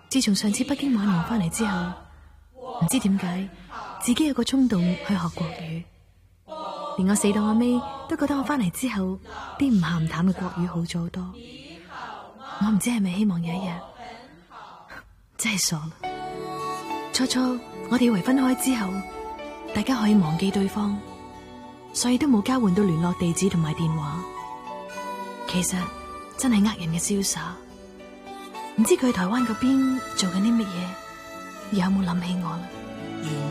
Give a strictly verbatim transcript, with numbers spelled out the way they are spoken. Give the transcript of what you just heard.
自從上次北京玩完翻嚟之後，唔知點解自己有個衝動去學國語，連我死到阿尾都覺得我翻嚟之後啲唔鹹唔淡嘅國語好咗好多。我唔知係咪希望有一日，真係傻啦。初初我哋以為分開之後，大家可以忘記對方，所以都冇交換到聯絡地址同埋電話。其實真係呃人嘅瀟灑。唔知佢喺台灣嗰邊做緊啲乜嘢，有冇諗起我啦？